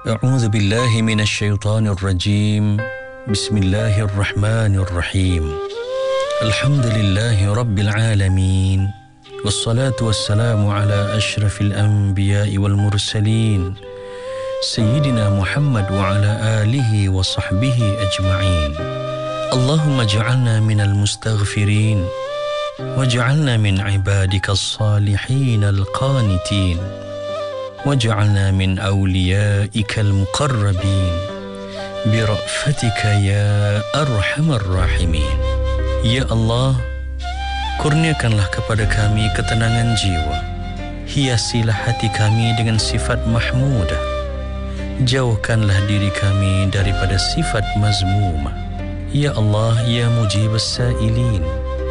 أعوذ بالله من الشيطان الرجيم بسم الله الرحمن الرحيم الحمد لله رب العالمين والصلاة والسلام على أشرف الأنبياء والمرسلين سيدنا محمد وعلى آله وصحبه أجمعين اللهم اجعلنا من المستغفرين واجعلنا من عبادك الصالحين القانتين واجعلنا من أوليائك المقربين برأفتك يا أرحم الراحمين. Ya Allah, kurniakanlah kepada kami ketenangan jiwa, hiasilah hati kami dengan sifat mahmudah, jauhkanlah diri kami daripada sifat mazmumah. Ya Allah, ya mujibas sa'ilin,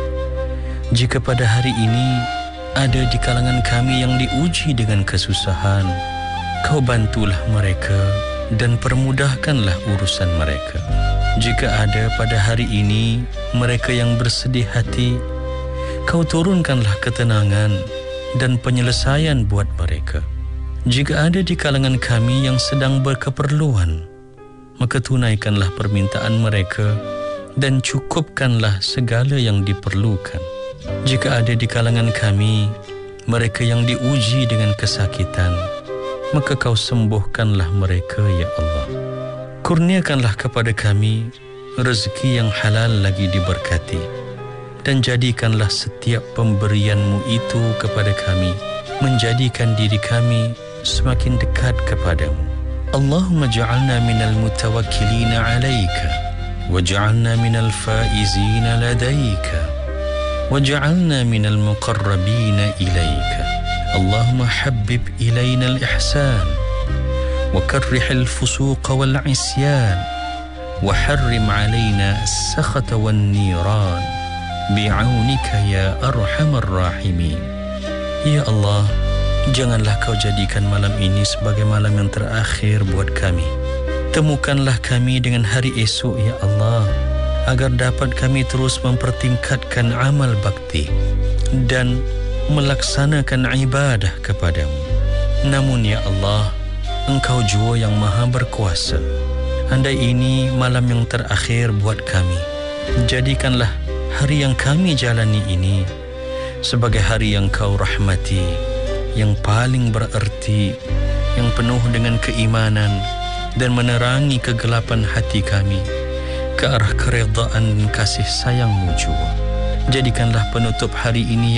jika pada hari ini ada di kalangan kami yang diuji dengan kesusahan, Kau bantulah mereka dan permudahkanlah urusan mereka. Jika ada pada hari ini mereka yang bersedih hati, Kau turunkanlah ketenangan dan penyelesaian buat mereka. Jika ada di kalangan kami yang sedang berkeperluan, maka tunaikanlah permintaan mereka dan cukupkanlah segala yang diperlukan. Jika ada di kalangan kami mereka yang diuji dengan kesakitan, maka Kau sembuhkanlah mereka, ya Allah. Kurniakanlah kepada kami rezeki yang halal lagi diberkati, dan jadikanlah setiap pemberian-Mu itu kepada kami menjadikan diri kami semakin dekat kepadamu. Allahumma ja'alna minal mutawakkilina 'alaika waj'alna minal faizina ladaika وجعلنا من المقربين إليك اللهم حبب إلينا الإحسان وكره الفسوق والعصيان وحرم علينا السخط والنيران بعونك يا أرحم الراحمين. Ya Allah, janganlah Kau jadikan malam ini sebagai malam yang terakhir buat kami. Temukanlah kami dengan hari esok, ya Allah, agar dapat kami terus mempertingkatkan amal bakti dan melaksanakan ibadah kepadamu. Namun ya Allah, Engkau jua yang maha berkuasa. Andai ini malam yang terakhir buat kami, jadikanlah hari yang kami jalani ini sebagai hari yang Kau rahmati, yang paling bererti, yang penuh dengan keimanan dan menerangi kegelapan hati kami ke arah keredaan dan kasih sayang-Mu jua. Jadikanlah penutup hari ini